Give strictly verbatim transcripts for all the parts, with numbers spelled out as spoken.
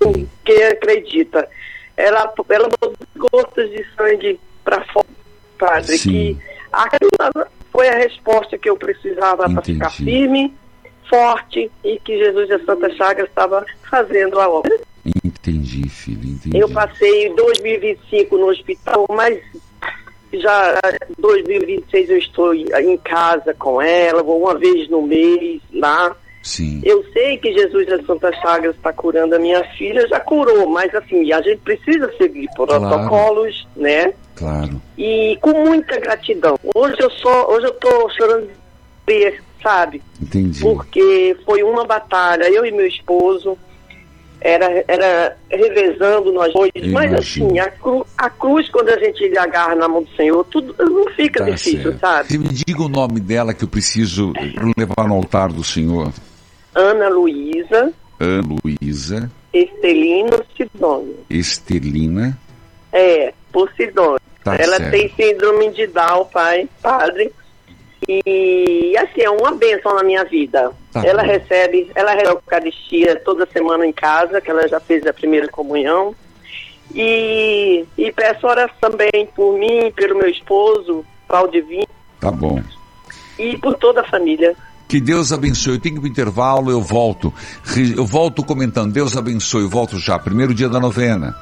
quem acredita. Ela, ela botou gotas de sangue para fora, padre, Sim. que aquela foi a resposta que eu precisava para ficar firme, forte, e que Jesus e a Santa Chagas estava fazendo a obra. Entendi, filho, entendi. Eu passei dois mil e vinte e cinco no hospital, mas já dois mil e vinte e seis eu estou em casa com ela, vou uma vez no mês lá. Sim. Eu sei que Jesus da Santa Chagas está curando a minha filha, já curou, mas assim, a gente precisa seguir protocolos, claro. né? Claro. E com muita gratidão. Hoje eu só, hoje eu tô chorando de ver, sabe? Entendi. Porque foi uma batalha, eu e meu esposo, era, era revezando nós dois, eu mas imagino. assim, a, cru, a cruz, quando a gente agarra na mão do Senhor, tudo não fica tá difícil, certo. sabe? Você me diga o nome dela que eu preciso levar no altar do Senhor. Ana Luísa. Ana Luísa. Estelino Sidônio. Estelina. É, por Sidônio. Tá Ela certo. tem síndrome de Down, pai, padre. E assim, é uma bênção na minha vida. Tá ela bom. recebe, ela recebe a Eucaristia toda semana em casa, que ela já fez a primeira comunhão. E, e peço oração também por mim, pelo meu esposo, Claudivino. Tá bom. E por toda a família. Que Deus abençoe. Eu tenho que ir pro intervalo, eu volto. Eu volto comentando. Deus abençoe, eu volto já. Primeiro dia da novena.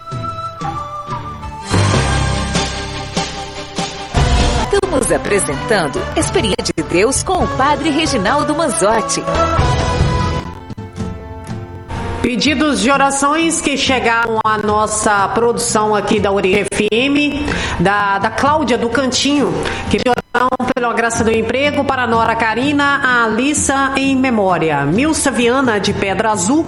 Estamos apresentando Experiência de Deus com o Padre Reginaldo Manzotti. Pedidos de orações que chegaram à nossa produção aqui da Origem F M, da, da Cláudia do Cantinho, que pediu oração pela graça do emprego para a Nora Karina, a Alissa em memória. Milsa Viana de Pedra Azul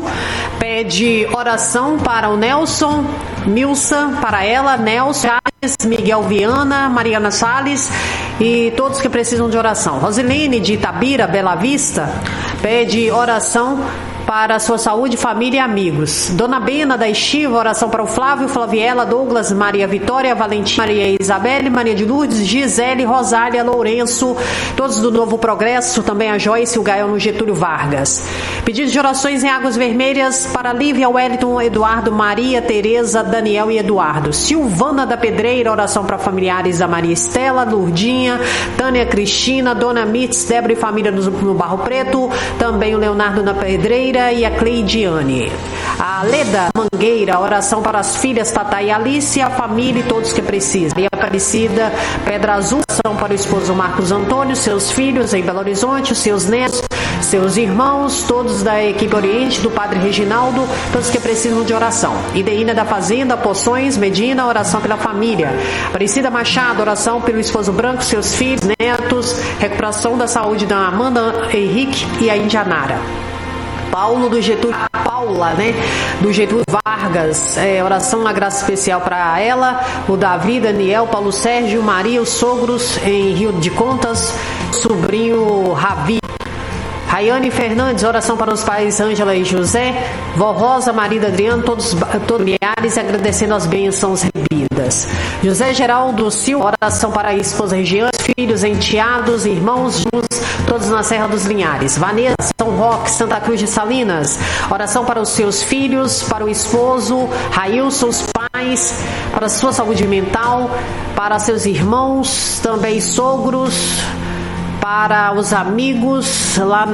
pede oração para o Nelson, Milsa para ela, Nelson, Miguel Viana, Mariana Salles e todos que precisam de oração. Rosilene de Itabira, Bela Vista, pede oração para a sua saúde, família e amigos. Dona Bena da Estiva, oração para o Flávio, Flaviela, Douglas, Maria Vitória, Valentina, Maria Isabelle, Maria de Lourdes, Gisele, Rosália, Lourenço, todos do Novo Progresso, também a Joyce e o Gael no Getúlio Vargas. Pedidos de orações em Águas Vermelhas para Lívia, Wellington, Eduardo, Maria, Tereza, Daniel e Eduardo. Silvana da Pedreira, oração para familiares da Maria Estela, Lurdinha, Tânia Cristina, Dona Mitz, Débora e família no, no Barro Preto, também o Leonardo na Pedreira e a Cleidiane. A Leda Mangueira, oração para as filhas Tatá e Alice, a família e todos que precisam. E a Aparecida Pedra Azul, oração para o esposo Marcos Antônio, seus filhos em Belo Horizonte, seus netos, seus irmãos, todos da equipe Oriente, do Padre Reginaldo, todos que precisam de oração. Ideína da Fazenda, Poções, Medina, oração pela família. Aparecida Machado, oração pelo esposo Branco, seus filhos, netos, recuperação da saúde da Amanda Henrique e a Indianara. Paulo do Getúlio, Paula, né? Do Getúlio Vargas, é, oração na graça especial para ela, o Davi, Daniel, Paulo Sérgio, Maria, os sogros em Rio de Contas, sobrinho Ravi. Raiane Fernandes, oração para os pais Ângela e José, vó Rosa, marido Adriano, todos, todos familiares, agradecendo as bênçãos recebidas. José Geraldo Silva, oração para a esposa Regiane, filhos, enteados, irmãos, todos na Serra dos Linhares. Vanessa, São Roque, Santa Cruz de Salinas, oração para os seus filhos, para o esposo, Railson, os pais, para a sua saúde mental, para seus irmãos, também sogros, para os amigos lá